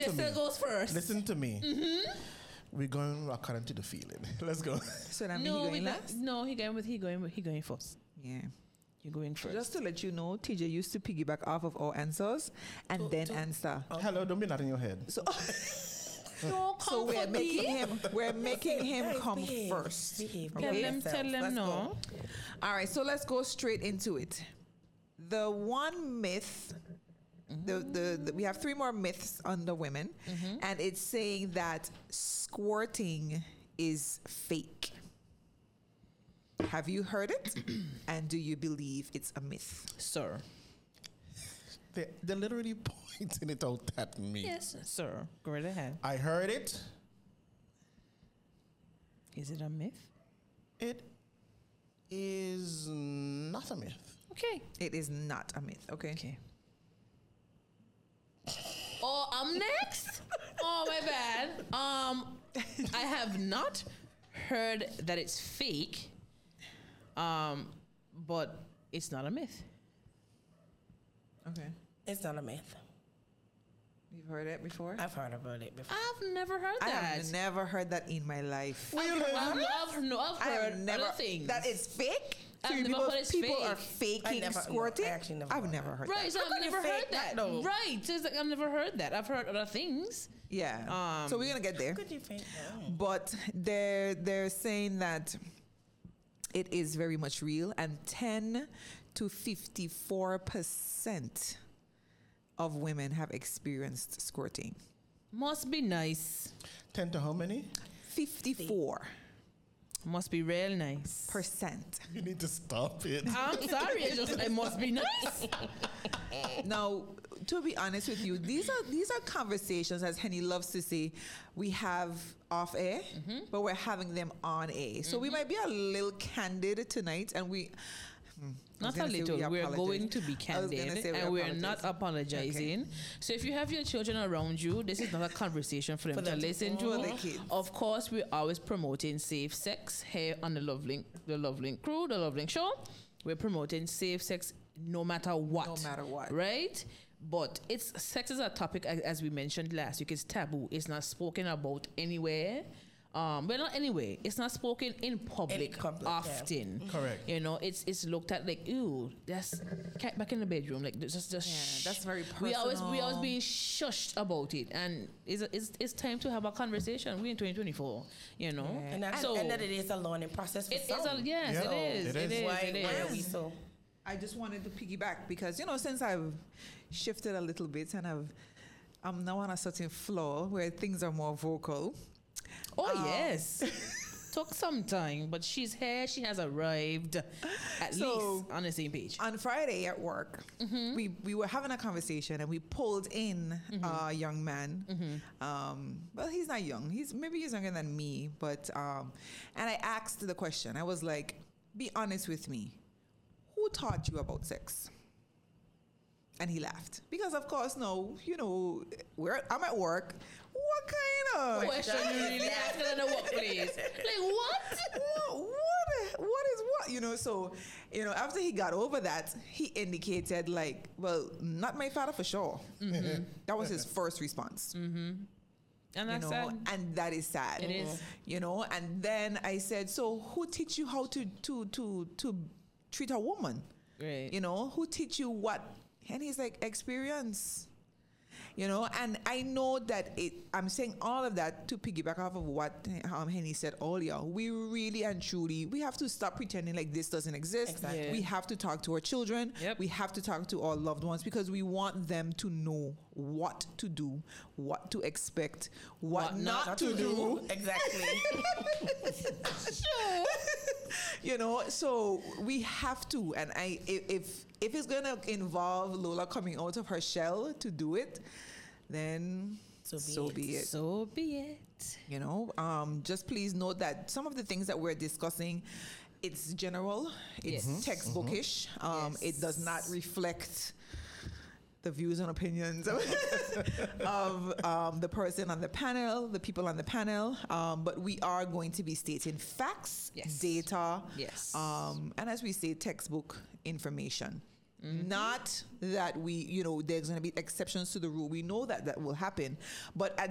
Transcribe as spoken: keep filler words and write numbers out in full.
Sister goes first. Listen to me. Mm-hmm. We're going according to the feeling. Let's go. So that means No, he we going got, last? no, he going with he going with he going first. Yeah. You're going first. Just to let you know, T J used to piggyback off of our answers and then answer. Hello, don't be that in your head. So, no, so we're comfort making me. him we're making him Guys, come behave. first. Behave. Tell Okay. them, tell them Let's no. go. All right, so let's go straight into it. The one myth, the, the, the we have three more myths on the women, and it's saying that squirting is fake. Have you heard it? And do you believe it's a myth? Sir. They, they're literally pointing it out at me. Yes, sir. Go right ahead. I heard it. Is it a myth? It is not a myth. Okay. It is not a myth. Okay. Okay. Oh, I'm next. Oh, my bad. Um, I have not heard that it's fake. Um, but it's not a myth. Okay. It's not a myth. You've heard it before? I've heard about it before. I've never heard I that. have never heard that in my life. Where you live? I've, I've, no, I've I heard have never other things. that it's fake. I've So never people, heard it's people fake. are I faking never- no, squirting. I actually never I've heard never that. heard Right, that. so How I've could you never fake heard that, that. though? Right, so it's like I've never heard that. I've heard other things. Yeah. Um, so we're gonna get there. How could you fake that? But they're they're saying that it is very much real, and ten to fifty four percent of women have experienced squirting. Must be nice. Ten to how many? Fifty four Must be real nice. percent. You need to stop it. I'm sorry, it just it must be nice. Now, to be honest with you, these are these are conversations, as Henny loves to say, we have off air, but we're having them on air. So we might be a little candid tonight, and we. hmm, I was Not a gonna say little. we We're apologize. going to be I was gonna candid, say we and we're apologize. not apologizing. So if you have your children around you, this is not a conversation for them, For them to to- listen For the to. kids. Of course, we're always promoting safe sex here on the Love Link, the Love Link crew, the Love Link show. We're promoting safe sex no matter what. No matter what. Right? But it's sex is a topic, as as we mentioned last week. It's taboo. It's not spoken about anywhere. Um, well, not anyway. It's not spoken in public, In public, yeah. often. Correct. You know, it's it's looked at like, ew, that's cat back in the bedroom. Like just just Yeah, shh. that's very We always we personal. always being shushed about it, and it's it's it's time to have a conversation. We're in twenty twenty-four. You know, And, that, so and that it is a learning process for it is some. a yes, Yeah. it is. It It is. is. Why, It why are we is. so? I just wanted to piggyback because, you know, since I've shifted a little bit and I've I'm now on a certain floor where things are more vocal. Oh Um, yes. Took some time, but she's here. She has arrived at So- least on the same page. On Friday at work, we, we were having a conversation and we pulled in a young man. Um, well, he's not young. He's maybe he's younger than me, but um, and I asked the question. I was like, "Be honest with me. Who taught you about sex?" And he laughed because, of course, no, you know, we're I'm at work. What kind of Question you really asking in the workplace? Like what? what, what what is what you know so you know after he got over that, he indicated like, well, not my father for sure. That was his first response. And I You know, said, and that is sad. It is. You know, and then I said, so who teach you how to to to to treat a woman? Right. You know, who teach you what? And he's like, experience. You know, and I know that it, I'm saying all of that to piggyback off of what um, Henny said earlier. We really and truly, we have to stop pretending like this doesn't exist. Exactly. Yeah. We have to talk to our children. Yep. We have to talk to our loved ones because we want them to know what to do, what to expect, what, What not, not to, do. Exactly. You know, so we have to. And I, if if, if it's gonna involve Lola coming out of her shell to do it, then So be so it. be it. so be it. You know, um, just please note that some of the things that we're discussing, it's general, it's Yes. textbookish. Um, Yes. It does not reflect the views and opinions of, of um, the person on the panel, the people on the panel. Um, but we are going to be stating facts, Yes. data, Yes. um, and as we say, textbook information. Not that we, you know, there's going to be exceptions to the rule. We know that that will happen, but at